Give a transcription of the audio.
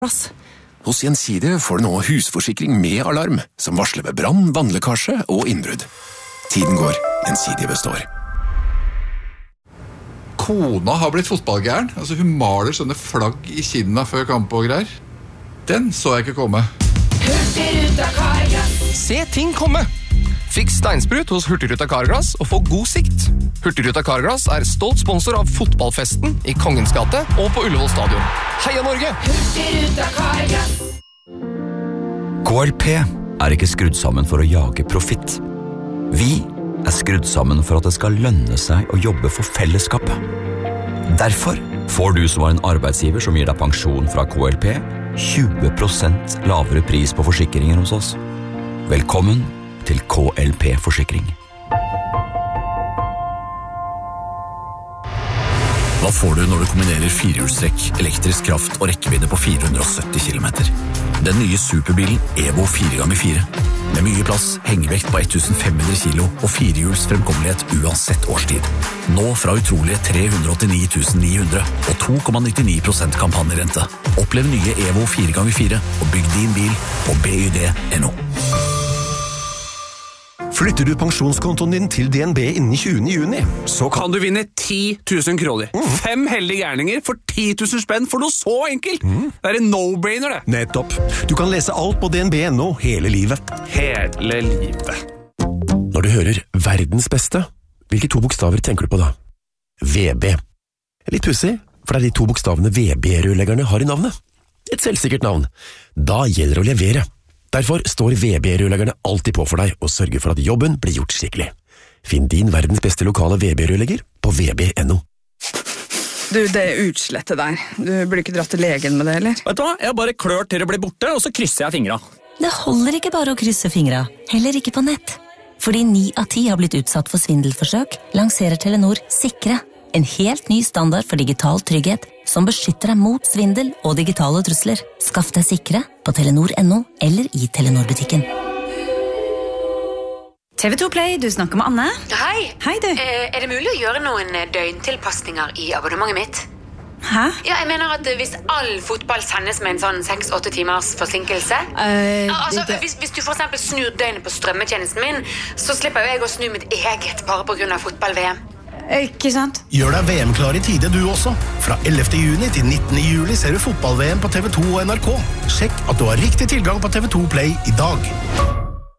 Hos Gjensidige får du nå husforsikring med alarm, som varsler ved brann, vannlekkasje og innbrudd. Tiden går, Gjensidige består. Kona har blitt fotballgæren. Altså, hun maler sånne flagg i kinna før kamp og greier. Den så jeg ikke komme. Hurtigruta Carglass. Se ting komme! Fiks steinsprut hos Hurtigruta Carglass og få god sikt. Hurtigruta Carglass stolt sponsor av fotballfesten i Kongens gate og på Ullevål stadion. Heia Norge! Hurtigruta Carglass. KLP ikke skrudd sammen for å jage profitt. Vi skrudd sammen for at det skal lønne seg å jobbe for fellesskapet. Derfor får du som har en arbeidsgiver som gir deg pensjon fra KLP 20% lavere pris på forsikringer hos oss. Velkommen til KLP Forsikring. Hva får du når du kombinerer firehjulstrekk, elektrisk kraft og rekkevidde på 470 km? Den nye superbilen Evo 4x4. Med mye plass, hengevekt på 1500 kilo og firehjuls fremkommelighet uansett årstid. Nå fra utrolige 389 900 og 2,99% kampanjerente. Opplev nye Evo 4x4 og bygg din bil på byd.no. Flytter du pensjonskontoen din til DNB innen 20. juni, så kan du vinne 10 000 kroner. 5 heldige gærninger for 10 000 spenn for noe så enkelt. Det en no-brainer, det. Nettopp. Du kan lese alt på DNB.no hele livet. Hele livet. Når du hører verdens beste, hvilke 2 bokstaver tenker du på da? VB. Litt pussig, for det de 2 bokstavene VB-rørleggerne har i navnet. Et selvsikkert navn. Da gjelder det å levere. Derfor står VB-rørleggerne alltid på for deg og sørger for at jobben blir gjort skikkelig. Finn din verdens beste lokale VB-rørlegger på vb.no. Du, det utslettet der. Du burde ikke dratt til legen med det, eller? Vet du hva? Jeg bare klør til det blir borte, og så krysser jeg fingra. Det holder ikke bare å krysse fingra, heller ikke på nett. Fordi 9 av 10 har blitt utsatt for svindelforsøk, lanserer Telenor Sikre. En helt ny standard for digital trygghet som beskytter deg mot svindel og digitale trusler. Skaff deg Sikre på Telenor.no eller i Telenor-butikken. TV2 Play, du snakker med Anne. Hei. Hei, du. Det mulig å gjøre noen døgntilpasninger i abonnementet mitt? Hæ? Ja, jeg mener at hvis all fotball sendes med en sånn 6-8 timers forsinkelse hvis du for eksempel snur døgnet på strømmetjenesten min, så slipper jeg å snu mitt eget bare på grunn av fotball-VM. Ikke sant? Gjør deg VM-klar i tide du også. Fra 11. juni til 19. juli ser du fotball-VM på TV2 og NRK. Sjekk at du har riktig tilgang på TV2 Play i dag.